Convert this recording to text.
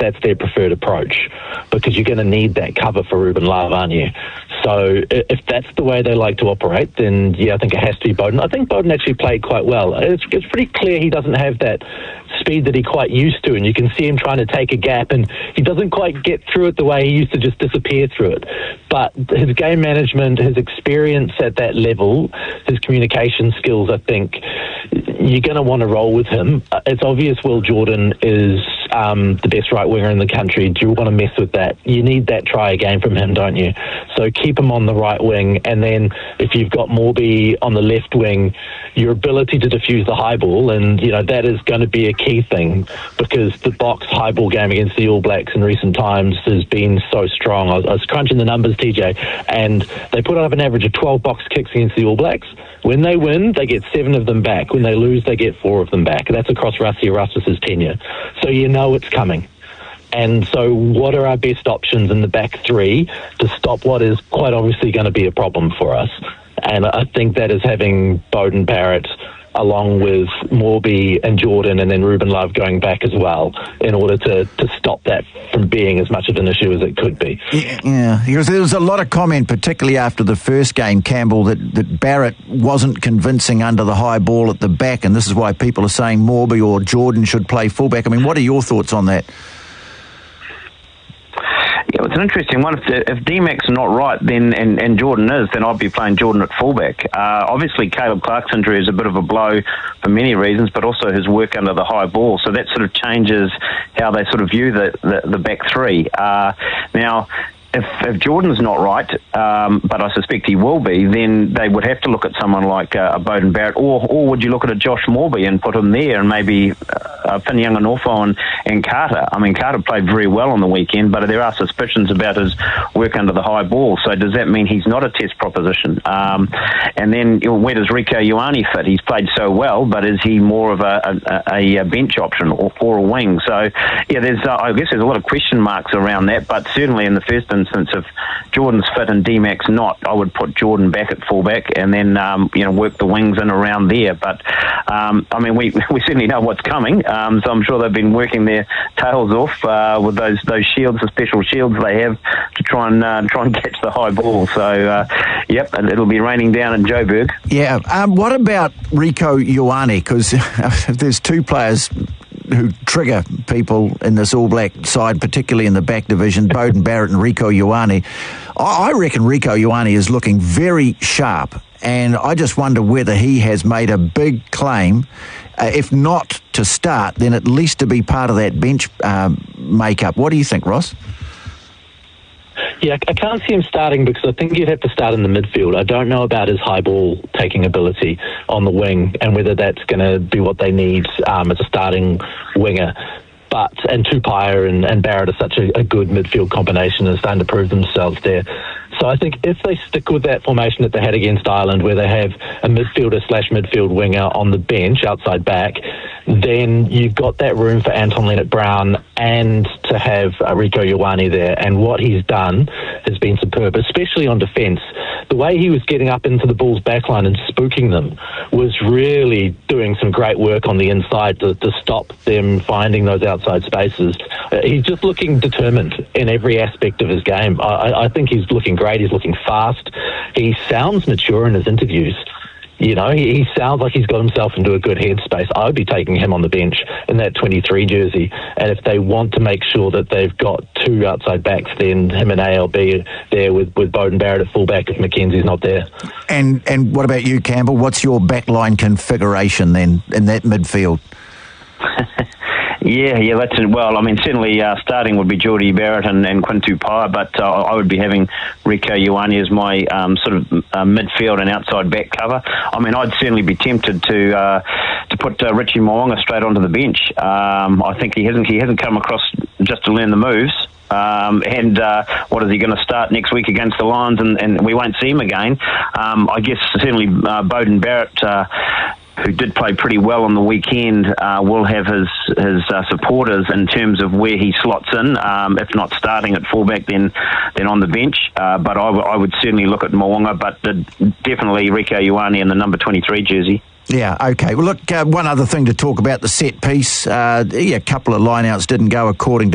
that's their preferred approach, because you're going to need that cover for Ruben Love, aren't you? So if that's the way they like to operate, then yeah, I think it has to be Beauden. I think Beauden actually played quite well. It's pretty clear he doesn't have that speed that he quite used to, and you can see him trying to take a gap, and he doesn't quite get through it the way he used to just disappear through it. But his game management, his experience at that level, his communication skills, I think you're going to want to roll with him. It's obvious Will Jordan is the best right winger in the country. Do you want to mess with that? You need that try a game from him, don't you? So keep him on the right wing, and then if you've got Morby on the left wing, your ability to diffuse the high ball, and you know that is going to be a key thing, because the box high ball game against the All Blacks in recent times has been so strong. I was crunching the numbers, TJ, and they put up an average of 12 box kicks against the All Blacks. When they win, they get 7 of them back. When they lose, they get 4 of them back. That's across Rassie Erasmus's tenure. So you know it's coming. And so what are our best options in the back three to stop what is quite obviously going to be a problem for us? And I think that is having Beauden Barrett along with Morby and Jordan, and then Ruben Love going back as well, in order to stop that from being as much of an issue as it could be. Yeah, because there was a lot of comment, particularly after the first game, Campbell, that Barrett wasn't convincing under the high ball at the back, and this is why people are saying Morby or Jordan should play fullback. I mean, what are your thoughts on that? Yeah, it's an interesting one. If D-Mac's not right, then and Jordan is, then I'd be playing Jordan at fullback. Obviously, Caleb Clark's injury is a bit of a blow for many reasons, but also his work under the high ball. So that sort of changes how they sort of view the back three. Now, if Jordan's not right, but I suspect he will be, then they would have to look at someone like a Beauden Barrett, or would you look at a Josh Morby and put him there, and maybe Whinianga and Carter. I mean, Carter played very well on the weekend, but there are suspicions about his work under the high ball. So does that mean he's not a test proposition? And then where does Rieko Ioane fit? He's played so well, but is he more of a bench option or a wing? So yeah, I guess there's a lot of question marks around that, but certainly in the first instance, if Jordan's fit and D-Mac's not, I would put Jordan back at fullback and then work the wings in around there. But I mean, we certainly know what's coming, so I'm sure they've been working their tails off with those shields, the special shields they have to try and catch the high ball. So yep, and it'll be raining down in Joburg. Yeah. What about Rieko Ioane? Because there's two players who trigger people in this All Black side, particularly in the back division, Beauden Barrett and Rieko Ioane. I reckon Rieko Ioane is looking very sharp, and I just wonder whether he has made a big claim, if not to start, then at least to be part of that bench makeup. What do you think, Ross? Yeah, I can't see him starting because I think you'd have to start in the midfield. I don't know about his high ball taking ability on the wing and whether that's going to be what they need as a starting winger. And Tupaia and Barrett are such a good midfield combination and starting to prove themselves there. So I think if they stick with that formation that they had against Ireland, where they have a midfielder/midfield winger on the bench, outside back, then you've got that room for Anton Lienert-Brown and to have Rieko Ioane there. And what he's done has been superb, especially on defence. The way he was getting up into the Bulls' backline and spooking them was really doing some great work on the inside to stop them finding those outside spaces. He's just looking determined in every aspect of his game. I think he's looking great. He's looking fast. He sounds mature in his interviews. You know, he sounds like he's got himself into a good headspace. I would be taking him on the bench in that 23 jersey. And if they want to make sure that they've got two outside backs, then him and ALB there with Beauden Barrett at fullback if Mackenzie's not there. And what about you, Campbell? What's your backline configuration then in that midfield? Yeah, that's it. Well, I mean, certainly starting would be Jordie Barrett and Quinn Tupaia, but I would be having Rieko Ioane as my sort of midfield and outside back cover. I mean, I'd certainly be tempted to put Richie Mo'unga straight onto the bench. I think he hasn't come across just to learn the moves. And what is he going to start next week against the Lions, and we won't see him again. I guess certainly Beauden Barrett, who did play pretty well on the weekend, will have his supporters in terms of where he slots in. If not starting at fullback, then on the bench. But I would certainly look at Mo'unga, but definitely Rieko Ioane in the number 23 jersey. Yeah, okay. Well, look, one other thing to talk about, the set piece. A couple of lineouts didn't go according to